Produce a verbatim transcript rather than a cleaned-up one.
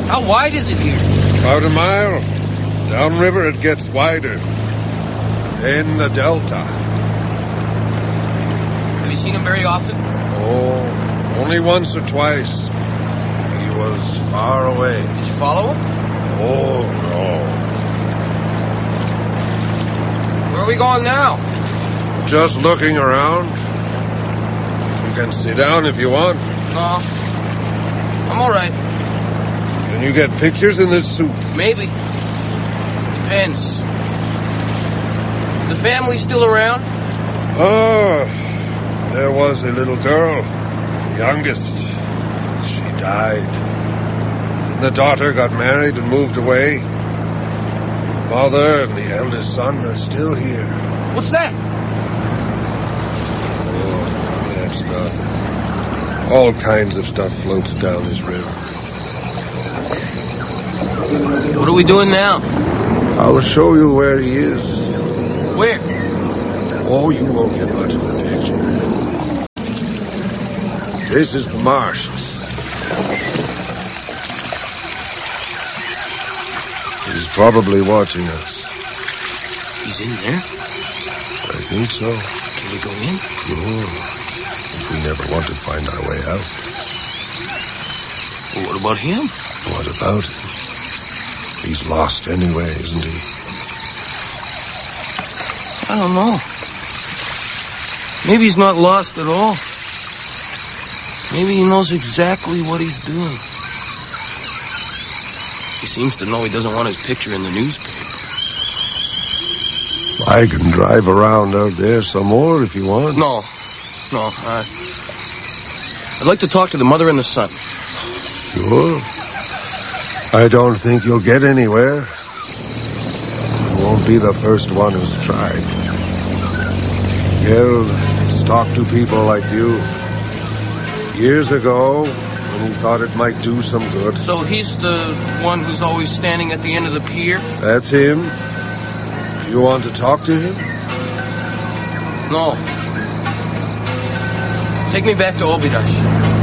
How wide is it here? About a mile. Downriver it gets wider. Then the delta. Have you seen him very often? Oh, only once or twice. He was far away. Did you follow him? Oh, no. Where are we going now? Just looking around. You can sit down if you want. No. I'm all right. Can you get pictures in this suit? Maybe. Depends. The family still around? Oh, there was a little girl, the youngest. She died. Then the daughter got married and moved away. The mother and the eldest son are still here. What's that? Oh, that's nothing. All kinds of stuff floats down this river. What are we doing now? I'll show you where he is. Where? Oh, you won't get much of a picture. This is the marshes. He's probably watching us. He's in there? I think so. Can we go in? Sure. If we never want to find our way out. Well, what about him? What about him? He's lost anyway, isn't he? I don't know. Maybe he's not lost at all. Maybe he knows exactly what he's doing. He seems to know he doesn't want his picture in the newspaper. I can drive around out there some more if you want. No. No. Uh, I'd like to talk to the mother and the son. Sure. I don't think you'll get anywhere. You won't be the first one who's tried. Miguel talked to people like you. Years ago, when he thought it might do some good. So he's the one who's always standing at the end of the pier? That's him. Do you want to talk to him? No. Take me back to Obidash.